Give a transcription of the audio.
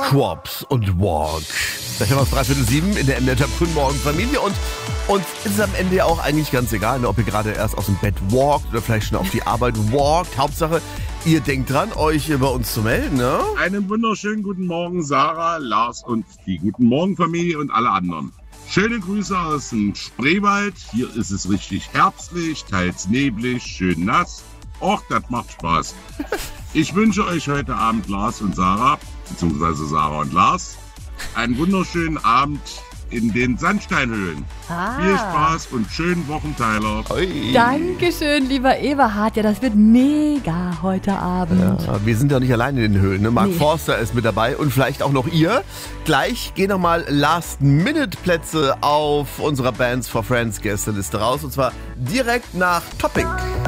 Quops und Walk. Da hören wir es 6:45 in der MDR Guten Morgen Familie und uns ist es am Ende ja auch eigentlich ganz egal, ne, ob ihr gerade erst aus dem Bett walkt oder vielleicht schon auf die Arbeit walkt. Hauptsache, ihr denkt dran, euch bei uns zu melden, ne? Einen wunderschönen guten Morgen, Sarah, Lars und die Guten Morgen Familie und alle anderen. Schöne Grüße aus dem Spreewald. Hier ist es richtig herbstlich, teils neblig, schön nass. Och, das macht Spaß. Ich wünsche euch heute Abend, Lars und Sarah, beziehungsweise Sarah und Lars, einen wunderschönen Abend in den Sandsteinhöhlen. Viel Spaß und schönen Wochenteiler. Ui. Dankeschön, lieber Eberhard. Ja, das wird mega heute Abend. Ja, wir sind ja nicht allein in den Höhlen. Ne? Mark Nee. Forster ist mit dabei und vielleicht auch noch ihr. Gleich gehen nochmal Last-Minute-Plätze auf unserer Bands for Friends Gästeliste raus. Und zwar direkt nach Topping.